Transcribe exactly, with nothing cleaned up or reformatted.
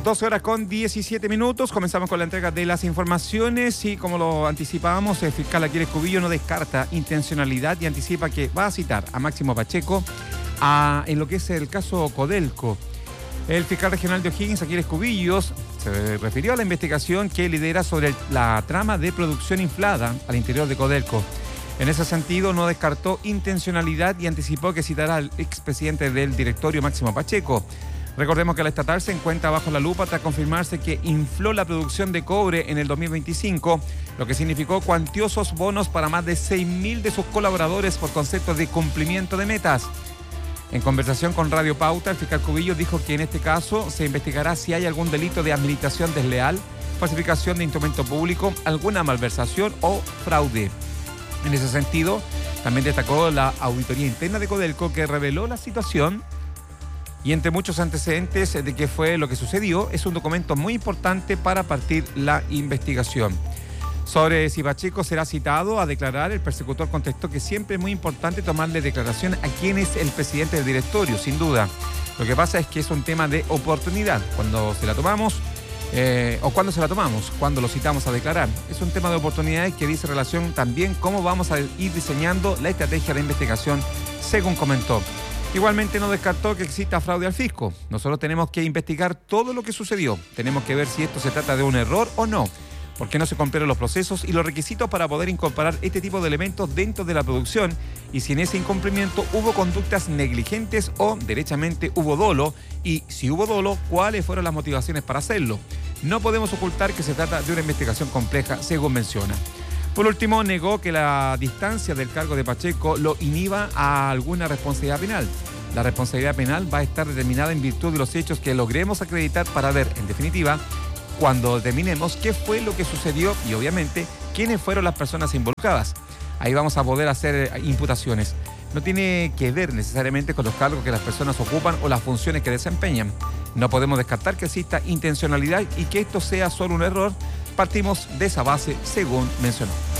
doce horas con diecisiete minutos, comenzamos con la entrega de las informaciones y como lo anticipábamos, el fiscal Aquiles Cubillo no descarta intencionalidad y anticipa que va a citar a Máximo Pacheco a, en lo que es el caso Codelco. El fiscal regional de O'Higgins, Aquiles Cubillos, se refirió a la investigación que lidera sobre el, la trama de producción inflada al interior de Codelco. En ese sentido, no descartó intencionalidad y anticipó que citará al expresidente del directorio, Máximo Pacheco. Recordemos que la estatal se encuentra bajo la lupa tras confirmarse que infló la producción de cobre en el dos mil veinticinco, lo que significó cuantiosos bonos para más de seis mil de sus colaboradores por concepto de cumplimiento de metas. En conversación con Radio Pauta, el fiscal Cubillo dijo que en este caso se investigará si hay algún delito de administración desleal, falsificación de instrumento público, alguna malversación o fraude. En ese sentido, también destacó la auditoría interna de Codelco que reveló la situación. Y entre muchos antecedentes de qué fue lo que sucedió, es un documento muy importante para partir la investigación. Sobre si Pacheco será citado a declarar, el persecutor contestó que siempre es muy importante tomarle declaración a quién es el presidente del directorio, sin duda. Lo que pasa es que es un tema de oportunidad. Cuando se la tomamos, eh, o cuando se la tomamos, cuando lo citamos a declarar. Es un tema de oportunidades que dice relación también cómo vamos a ir diseñando la estrategia de investigación, según comentó. Igualmente no descartó que exista fraude al fisco. Nosotros tenemos que investigar todo lo que sucedió. Tenemos que ver si esto se trata de un error o no. ¿Por qué no se cumplieron los procesos y los requisitos para poder incorporar este tipo de elementos dentro de la producción? Y si en ese incumplimiento hubo conductas negligentes o derechamente hubo dolo. Y si hubo dolo, ¿cuáles fueron las motivaciones para hacerlo? No podemos ocultar que se trata de una investigación compleja, según menciona. Por último, negó que la distancia del cargo de Pacheco lo inhiba a alguna responsabilidad penal. La responsabilidad penal va a estar determinada en virtud de los hechos que logremos acreditar para ver, en definitiva, cuando determinemos qué fue lo que sucedió y, obviamente, quiénes fueron las personas involucradas. Ahí vamos a poder hacer imputaciones. No tiene que ver necesariamente con los cargos que las personas ocupan o las funciones que desempeñan. No podemos descartar que exista intencionalidad y que esto sea solo un error. Partimos de esa base, según mencionó.